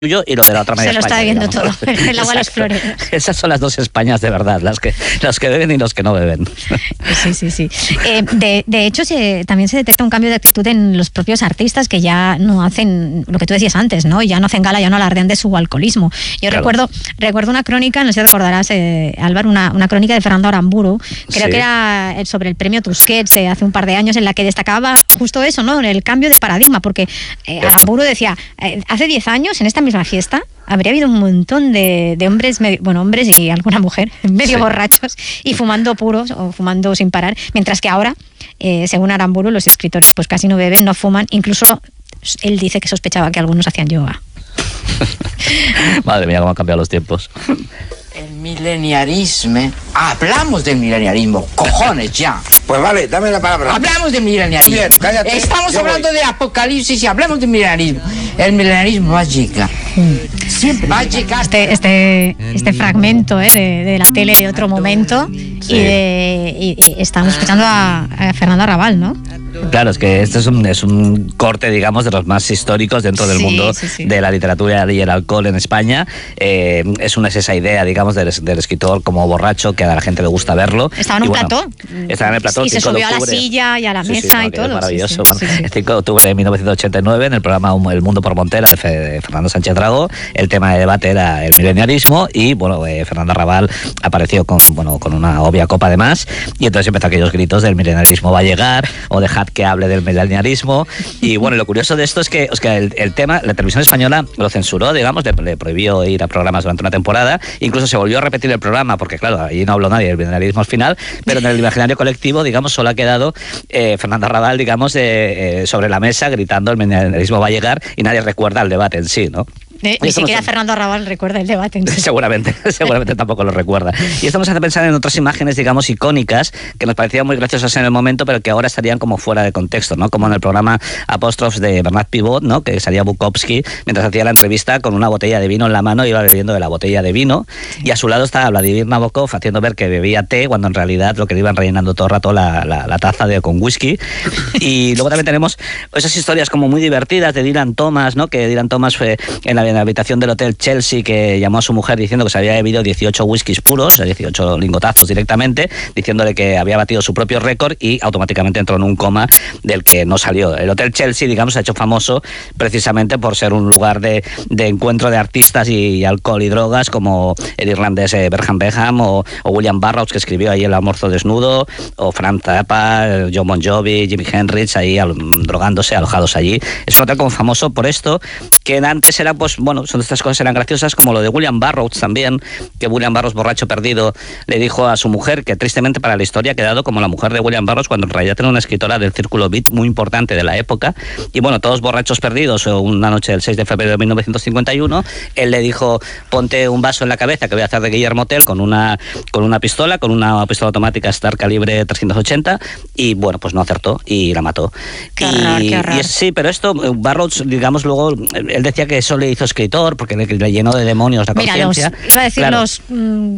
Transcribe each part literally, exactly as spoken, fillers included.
tuyo y lo de la otra media Se lo España, está viendo digamos. todo, el agua a los flores. Esas son las dos Españas de verdad, las que, los que beben y los que no beben. Sí, sí, sí. Eh, de, de hecho, se, también se detecta un cambio de actitud en los propios artistas que ya no hacen lo que tú decías antes, ¿no? Ya no hacen gala, ya no alardean de su alcoholismo. Yo claro. recuerdo recuerdo una crónica, no sé si recordarás, eh, Álvaro, una, una crónica de Fernando Aramburu, creo sí. que era sobre el premio Tusquets eh, hace un par de años, en la que destacaba justo eso, ¿no? El cambio de paradigma, porque eh, Aramburu decía, eh, hace diez años, en esta misma fiesta, habría habido un montón de, de hombres, medio, bueno, hombres y alguna mujer, medio sí. borrachos y fumando puros o fumando sin parar, mientras que ahora, eh, según Aramburu, los escritores pues casi no beben, no fuman, incluso él dice que sospechaba que algunos hacían yoga. Madre mía, cómo han cambiado los tiempos. El mileniarismo. Hablamos del mileniarismo, cojones ya. Pues vale, dame la palabra. Hablamos del mileniarismo. Bien, cállate. Estamos Yo hablando voy. de apocalipsis y hablamos del mileniarismo. El mileniarismo va a llegar. Siempre va a llegar. Este, este, este fragmento eh, de, de la tele de otro momento sí. y, de, y, y estamos escuchando a, a Fernando Arrabal, ¿no? Claro, es que este es un, es un corte, digamos, de los más históricos dentro del sí, mundo sí, sí. de la literatura y el alcohol en España. Eh, es, una, es esa idea, digamos, del, del escritor como borracho, que a la gente le gusta verlo. Estaba en un bueno, plató. Estaba en el plató. Y se subió a la silla y a la sí, mesa sí, no, y todo. Maravilloso. Sí, sí, sí, sí. El cinco de octubre de mil novecientos ochenta y nueve, en el programa El Mundo por Montera de, Fe, de Fernando Sánchez Dragó, el tema de debate era el mileniarismo y, bueno, eh, Fernando Arrabal apareció con, bueno, con una obvia copa de más y entonces empezó aquellos gritos del mileniarismo va a llegar o dejad que hable del mileniarismo. Y bueno, lo curioso de esto es que, es que el, el tema, la televisión española lo censuró, digamos, le, le prohibió ir a programas durante una temporada, incluso se volvió a repetir el programa, porque claro, ahí no habló nadie del mileniarismo al final, pero en el imaginario colectivo, digamos, solo ha quedado eh, Fernando Arrabal, digamos, eh, eh, sobre la mesa gritando el mileniarismo va a llegar y nadie recuerda el debate en sí, ¿no? Eh, ni siquiera no Fernando Arrabal recuerda el debate. Entonces. Seguramente, seguramente tampoco lo recuerda. Y esto nos hace pensar en otras imágenes, digamos, icónicas, que nos parecían muy graciosas en el momento, pero que ahora estarían como fuera de contexto, ¿no? Como en el programa Apóstrofs de Bernat Pivot, ¿no? Que salía Bukowski mientras hacía la entrevista con una botella de vino en la mano, iba bebiendo de la botella de vino, sí. y a su lado estaba Vladimir Nabokov haciendo ver que bebía té, cuando en realidad lo que le iban rellenando todo el rato la, la, la taza de, con whisky. Y luego también tenemos esas historias como muy divertidas de Dylan Thomas, ¿no? Que Dylan Thomas fue en la, en la habitación del hotel Chelsea, que llamó a su mujer diciendo que se había bebido dieciocho whiskies puros, dieciocho lingotazos directamente, diciéndole que había batido su propio récord y automáticamente entró en un coma del que no salió. El hotel Chelsea, digamos, se ha hecho famoso precisamente por ser un lugar de, de encuentro de artistas y, y alcohol y drogas, como el irlandés eh, Berhan Beham o, o William Burroughs, que escribió ahí El almuerzo desnudo, o Frank Zappa, John Bon Jovi, Jimi Hendrix, ahí al, drogándose, alojados allí. Es un hotel como famoso por esto, que antes era, pues, bueno, son estas cosas eran graciosas, como lo de William Burroughs también, que William Burroughs, borracho perdido, le dijo a su mujer, que tristemente para la historia ha quedado como la mujer de William Burroughs, cuando en realidad era una escritora del círculo beat muy importante de la época, y bueno, todos borrachos perdidos, una noche del seis de febrero de mil novecientos cincuenta y uno, él le dijo, ponte un vaso en la cabeza que voy a hacer de Guillermo Tell con una, con una pistola, con una pistola automática Star calibre trescientos ochenta, y bueno, pues no acertó y la mató. Qué y, horror, qué horror. y sí, pero esto, Burroughs, digamos, luego, él decía que eso le hizo escritor, porque le, le llenó de demonios la conciencia. Mira, los, iba a decir claro. los mm,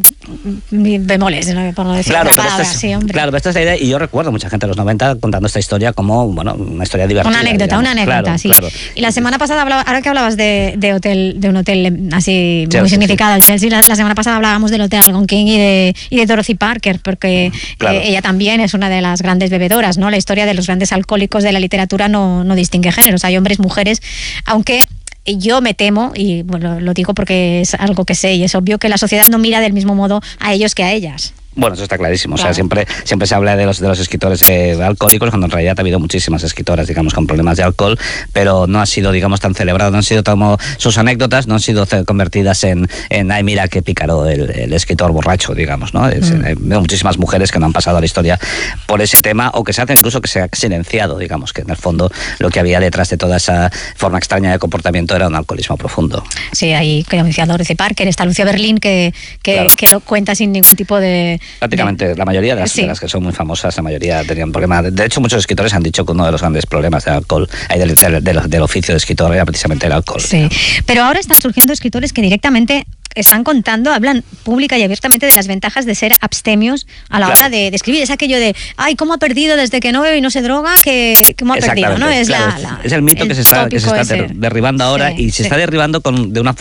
bemoles, ¿no? Por no decir claro, una palabra, es, sí, hombre. Claro, pero esta es la idea, y yo recuerdo mucha gente de los noventa contando esta historia como, bueno, una historia divertida. Una anécdota, digamos. una anécdota, claro, sí. Claro. Y la semana pasada, hablaba, ahora que hablabas de, de hotel, de un hotel así Chelsea, muy significado, sí. el Chelsea, la, la semana pasada hablábamos del Hotel Algonquin y de, y de Dorothy Parker, porque claro. eh, ella también es una de las grandes bebedoras, ¿no? La historia de los grandes alcohólicos de la literatura no, no distingue géneros, hay hombres, mujeres, aunque yo me temo, y bueno, lo digo porque es algo que sé y es obvio, que la sociedad no mira del mismo modo a ellos que a ellas. Bueno, eso está clarísimo. Claro. O sea, siempre, siempre se habla de los, de los escritores eh, alcohólicos, cuando en realidad ha habido muchísimas escritoras, digamos, con problemas de alcohol, pero no ha sido, digamos, tan celebrado, no han sido como sus anécdotas, no han sido convertidas en, en ay, mira qué pícaro el, el escritor borracho, digamos, ¿no? Es, mm. Hay muchísimas mujeres que no han pasado a la historia por ese tema, o que se hace incluso que se ha silenciado, digamos, que en el fondo lo que había detrás de toda esa forma extraña de comportamiento era un alcoholismo profundo. Sí, ahí, como decía Dorothy Parker, está Lucia Berlín, que, que, claro. que lo cuenta sin ningún tipo de... Prácticamente de, la mayoría de las, sí. de las que son muy famosas, la mayoría tenían problemas. De hecho, muchos escritores han dicho que uno de los grandes problemas del alcohol, del, del, del, del oficio de escritor, era precisamente el alcohol. Sí, pero ahora están surgiendo escritores que directamente están contando, hablan pública y abiertamente de las ventajas de ser abstemios a la claro. hora de, de escribir. Es aquello de, ay, ¿cómo ha perdido desde que no bebe y no se droga? Que, ¿Cómo ha perdido? ¿No? Es, claro, la, la, es el mito el que se está, que se está der, derribando ahora sí, y se sí. está derribando con, de una